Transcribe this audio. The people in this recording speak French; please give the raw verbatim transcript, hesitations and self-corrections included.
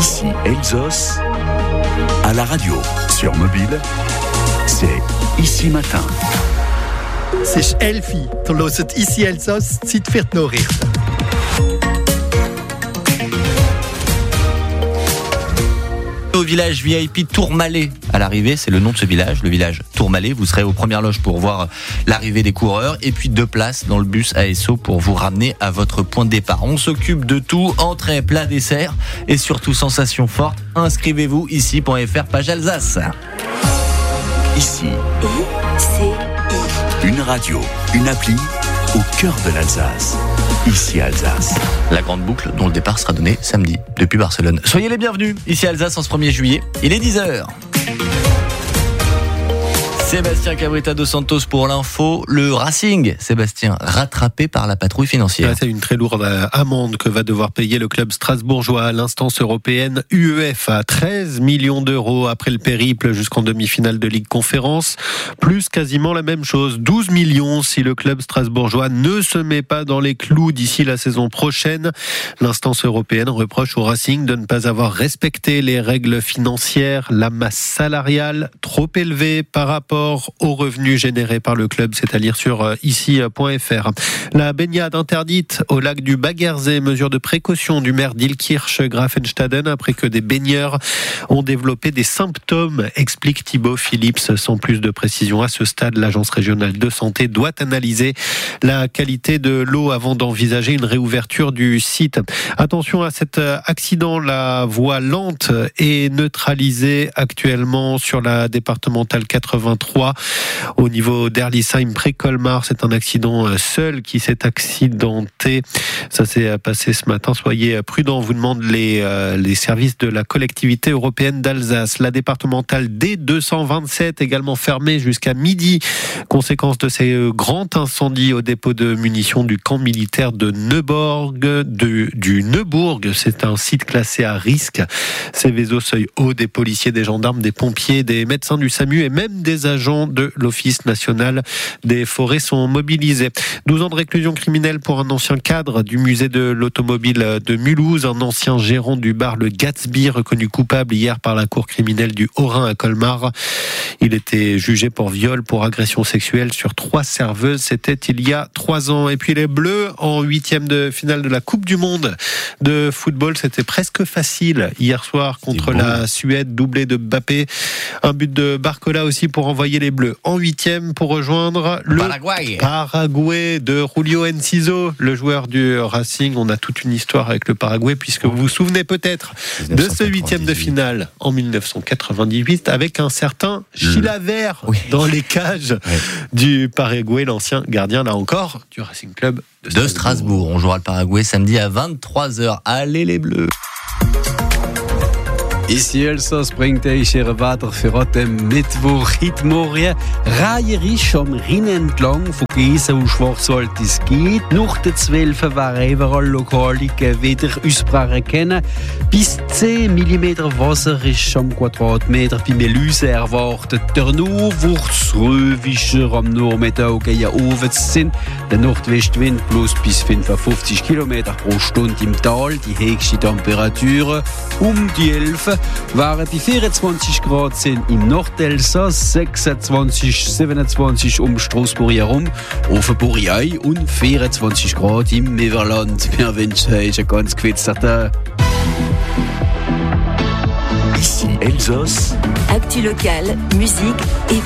Ici Elsos, à la radio, sur mobile, c'est Ici Matin. C'est Elfi, du hörst Ici Elsos, Zeit für die Nachrichten. Au village V I P Tourmalet à l'arrivée, c'est le nom de ce village, le village Tourmalet. Vous serez aux premières loges pour voir l'arrivée des coureurs et puis deux places dans le bus A S O pour vous ramener à votre point de départ. On s'occupe de tout, entrée, plat, dessert et surtout sensations fortes. Inscrivez-vous ici.fr page Alsace. Ici, une radio, une appli au cœur de l'Alsace. Ici Alsace. La grande boucle dont le départ sera donné samedi depuis Barcelone. Soyez les bienvenus ici Alsace en ce premier juillet. Il est dix heures. Sébastien Cabrita dos Santos pour l'info. Le Racing, Sébastien, rattrapé par la patrouille financière. Ouais, c'est une très lourde amende que va devoir payer le club strasbourgeois à l'instance européenne U E F à treize millions d'euros après le périple jusqu'en demi-finale de Ligue Conférence. Plus quasiment la même chose, douze millions si le club strasbourgeois ne se met pas dans les clous d'ici la saison prochaine. L'instance européenne reproche au Racing de ne pas avoir respecté les règles financières, la masse salariale trop élevée par rapport aux revenus générés par le club, c'est à dire sur ici.fr. La baignade interdite au lac du Baggersee, mesure de précaution du maire d'Ilkirch-Grafenstaden après que des baigneurs ont développé des symptômes, explique Thibaut Phillips. Sans plus de précision à ce stade, l'agence régionale de santé doit analyser la qualité de l'eau avant d'envisager une réouverture du site. Attention à cet accident, la voie lente est neutralisée actuellement sur la départementale quatre-vingt-trois. Au niveau d'Erlisheim, près Colmar, c'est un accident seul qui s'est accidenté. Ça s'est passé ce matin. Soyez prudents, vous demandent les, euh, les services de la collectivité européenne d'Alsace. La départementale D deux cent vingt-sept également fermée jusqu'à midi. Conséquence de ces grands incendies au dépôt de munitions du camp militaire de Neubourg, de, du Neubourg. C'est un site classé à risque. Céveso, seuil haut, des policiers, des gendarmes, des pompiers, des médecins du SAMU et même des agents de l'Office national des forêts sont mobilisés. douze ans de réclusion criminelle pour un ancien cadre du musée de l'automobile de Mulhouse, un ancien gérant du bar Le Gatsby, reconnu coupable hier par la cour criminelle du Haut-Rhin à Colmar. Il était jugé pour viol, pour agression sexuelle sur trois serveuses. C'était il y a trois ans. Et puis les Bleus en huitième de finale de la Coupe du Monde de football, c'était presque facile hier soir contre la Suède, doublé de Mbappé. Un but de Barcola aussi pour envoyer les Bleus en huitième pour rejoindre le Paraguay. Paraguay de Julio Enciso, le joueur du Racing. On a toute une histoire avec le Paraguay puisque vous vous souvenez peut-être de ce huitième de finale en dix-neuf cent quatre-vingt-dix-huit avec un certain Chilavert oui. dans les cages oui. du Paraguay, l'ancien gardien là encore du Racing Club de Strasbourg. de Strasbourg. On jouera le Paraguay samedi à vingt-trois heures. Allez les Bleus. Ici Elsos bringt euch Ihr Wetter für den Mittwoch. Heute Morgen reiherisch am Rhein entlang, von Gießen und Schwarzwald es geht. Nach den zwölf wären überall Lokaliken wieder Ausbrachen können. Bis zehn Millimeter Wasser ist am Quadratmeter bei Meluse erwartet. Der Nordwärtsröwischer am Nachmittag gegen Abends sind. Der Nordwestwind plus bis fünfundfünfzig Kilometer pro Stunde im Tal. Die höchste Temperatur um die elf waren bei vierundzwanzig Grad sind im Nordelsass, sechsundzwanzig, siebenundzwanzig um Straßburg herum, Offenburg und vierundzwanzig Grad im Meverland. Wir wünschen euch einen ganz gewitzten Tag. Ici Elsos. Actu locale, musique et